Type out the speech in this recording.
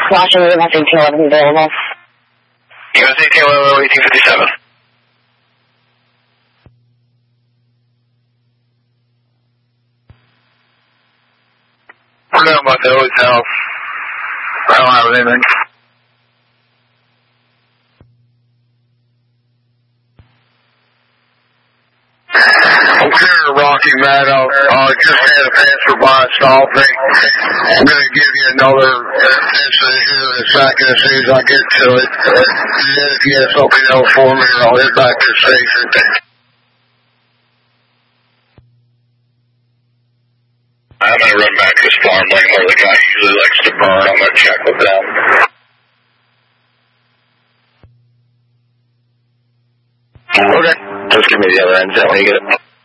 Washington, USA tail 11 available. USA tail 1857. We're going about the hotel. I don't have anything. I'm clear Rocky Meadow. Just had a transfer by stall thing. I'm going to give you another answer here in a second as soon as I get to it. And then if you have something else for me, I'll head back to the station. I'm going to run back to this farm lane where the guy usually likes to burn. I'm going to check with them. Okay. Just give me the other end when you get it.